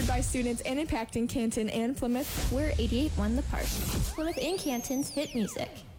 Supported by students and impacting Canton and Plymouth, we're 88.1 The Park, Plymouth and Canton's hit music.